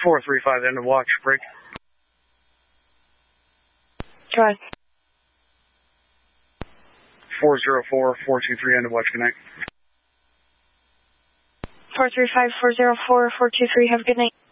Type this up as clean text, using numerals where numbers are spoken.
435, end of watch, break. Try. 404, 423, end of watch, good night. 435, 404, 423, have a good night.